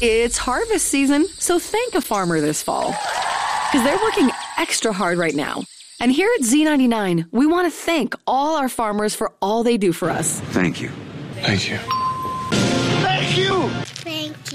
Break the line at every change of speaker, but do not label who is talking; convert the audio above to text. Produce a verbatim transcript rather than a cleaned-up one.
It's harvest season, so thank a farmer this fall. Because they're working extra hard right now. And here at Z ninety-nine, we want to thank all our farmers for all they do for us.
Thank you.
Thank you.
Thank you!
Thank you.